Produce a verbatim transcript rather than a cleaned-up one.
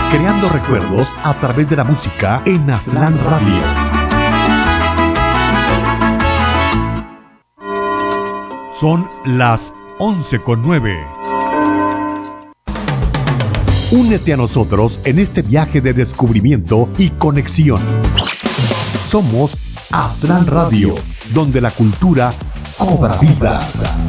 creando recuerdos a través de la música en Aztlán Radio. Son las once con nueve. Únete a nosotros en este viaje de descubrimiento y conexión. Somos Aztlán Radio, donde la cultura cobra vida.